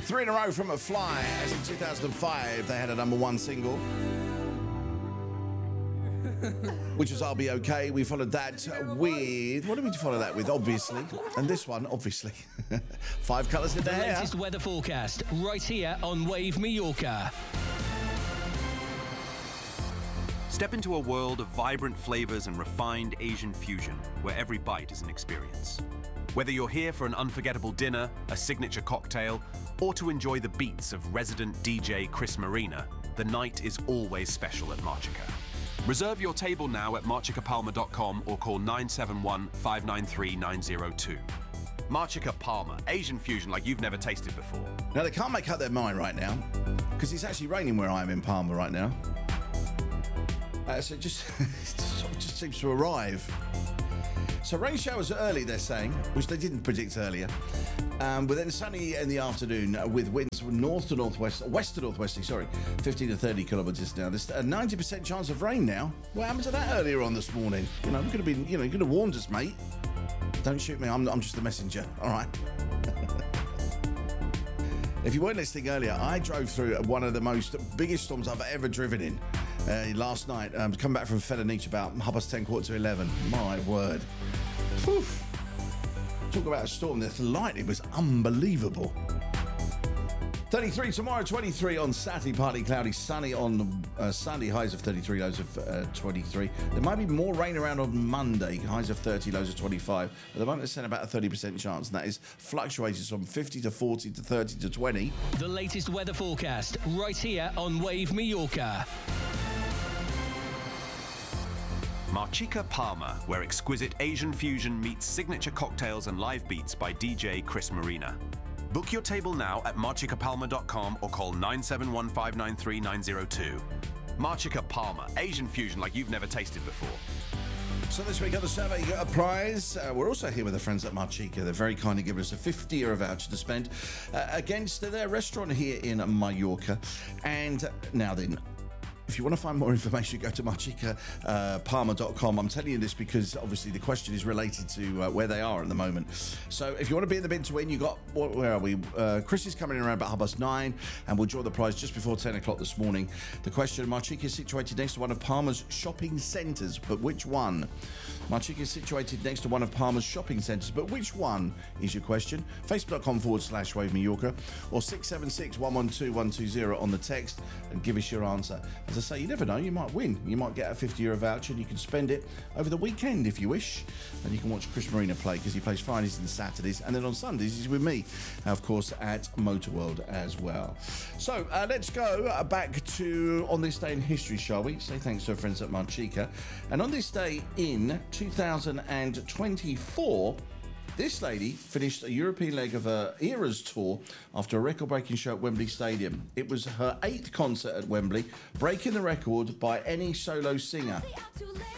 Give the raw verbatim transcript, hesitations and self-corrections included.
Three in a row from a fly, as in two thousand five they had a number one single, which was I'll Be Okay. We followed that with, what did we follow that with? Obviously. And this one, obviously. Five colours in the, the hair. latest weather forecast, right here on Wave Mallorca. Step into a world of vibrant flavors and refined Asian fusion, where every bite is an experience. Whether you're here for an unforgettable dinner, a signature cocktail, or to enjoy the beats of resident D J Chris Marina, the night is always special at Marchica. Reserve your table now at marchica palma dot com or call nine seven one, five nine three, nine zero two. Marchica Palma, Asian fusion like you've never tasted before. Now, they can't make up their mind right now, because it's actually raining where I am in Palma right now. Uh, so it just, it just seems to arrive. So rain showers early, they're saying, which they didn't predict earlier. Um, but then sunny in the afternoon with winds from north to northwest, west to northwesterly, sorry, fifteen to thirty kilometres now. There's a ninety percent chance of rain now. What happened to that earlier on this morning? You know, we could have been, you know, you could have warned us, mate. Don't shoot me, I'm, I'm just the messenger, all right? If you weren't listening earlier, I drove through one of the most biggest storms I've ever driven in uh, last night. Um, coming back from Felanich about half past ten, quarter to eleven. My word. Whew. Talk about a storm. The lightning was unbelievable. thirty-three tomorrow, twenty-three on Saturday, partly cloudy, sunny on uh, Sunday, highs of thirty-three, lows of uh, twenty-three. There might be more rain around on Monday, highs of thirty, lows of twenty-five. At the moment, they're saying about a thirty percent chance, and that is fluctuated from fifty to forty to thirty to twenty. The latest weather forecast, right here on Wave Mallorca. Marchica Palma, where exquisite Asian fusion meets signature cocktails and live beats by D J Chris Marina. Book your table now at marchica palma dot com or call nine seven one, five nine three, nine zero two. Marchica Palma, Asian fusion like you've never tasted before. So this week on the survey, you got a prize. Uh, we're also here with the friends at Marchica. They're very kindly giving us a fifty euro voucher to spend uh, against their restaurant here in Mallorca. And uh, now then, if you want to find more information, go to marchica palma dot com. I'm telling you this because obviously the question is related to uh, where they are at the moment. So if you want to be in the bin to win, you got, what, where are we? Uh, Chris is coming in around about half past nine, and we'll draw the prize just before ten o'clock this morning. The question, Marchica is situated next to one of Palma's shopping centres, but which one? Marchica is situated next to one of Palma's shopping centres, but which one is your question? Facebook.com forward slash Wave Mallorca or six seven six, one one two, one two zero on the text and give us your answer. As I say, you never know, you might win. You might get a fifty euro voucher and you can spend it over the weekend if you wish. And you can watch Chris Marina play because he plays Fridays and Saturdays. And then on Sundays he's with me, of course, at Motor World as well. So uh, let's go uh, back to On This Day in History, shall we? Say thanks to our friends at Marchica. And on this day in two thousand twenty-four, this lady finished a European leg of her Eras tour after a record-breaking show at Wembley Stadium. It was her eighth concert at Wembley, breaking the record by any solo singer.